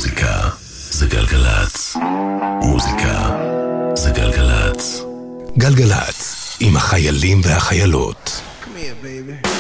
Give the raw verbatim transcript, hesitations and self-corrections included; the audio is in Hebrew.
מוזיקה זה גלגלץ. מוזיקה זה גלגלץ. גלגלץ עם החיילים והחיילות. Come here, baby.